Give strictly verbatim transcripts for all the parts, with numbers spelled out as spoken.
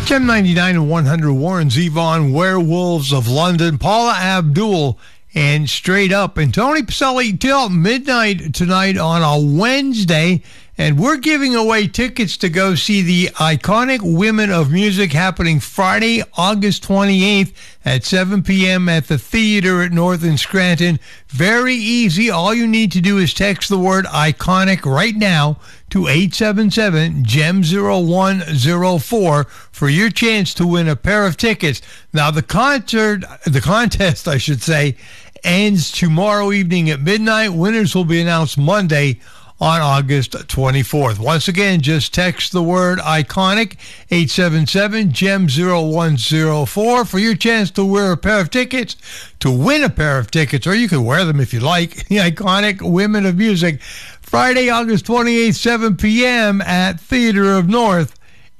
Gem ninety-nine and one hundred, Warren Zevon, Werewolves of London, Paula Abdul, and Straight Up. And Tony Pacelli till midnight tonight on a Wednesday. And we're giving away tickets to go see the Iconic Women of Music happening Friday, August twenty-eighth at seven p.m. at the Theater at North in Scranton. Very easy. All you need to do is text the word ICONIC right now to eight seven seven, G E M zero one zero four for your chance to win a pair of tickets. Now, the concert, the contest, I should say, ends tomorrow evening at midnight. Winners will be announced Monday on August twenty-fourth. Once again, just text the word ICONIC, eight seven seven, G E M zero one zero four for your chance to wear a pair of tickets, to win a pair of tickets, or you can wear them if you like. The Iconic Women of Music, Friday, August twenty-eighth, seven p.m. at Theater of North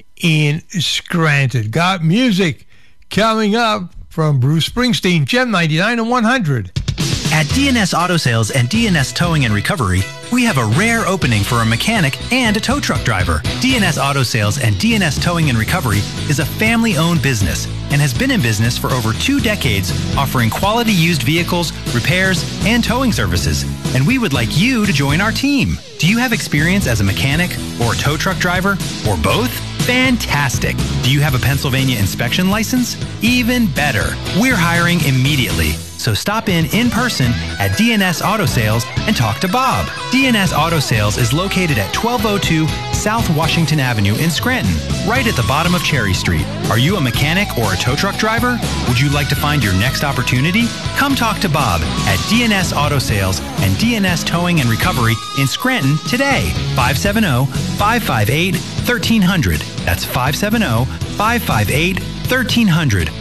in Scranton. Got music coming up from Bruce Springsteen, Gem ninety-nine and one hundred. At D N S Auto Sales and D N S Towing and Recovery, we have a rare opening for a mechanic and a tow truck driver. D N S Auto Sales and D N S Towing and Recovery is a family-owned business and has been in business for over two decades, offering quality used vehicles, repairs, and towing services. And we would like you to join our team. Do you have experience as a mechanic or a tow truck driver or both? Fantastic. Do you have a Pennsylvania inspection license? Even better. We're hiring immediately. So stop in in person at D N S Auto Sales and talk to Bob. D N S Auto Sales is located at twelve oh two South Washington Avenue in Scranton, right at the bottom of Cherry Street. Are you a mechanic or a tow truck driver? Would you like to find your next opportunity? Come talk to Bob at D N S Auto Sales and D N S Towing and Recovery in Scranton today. five seven zero, five five eight, one three zero zero. That's five seven zero, five five eight, one three zero zero.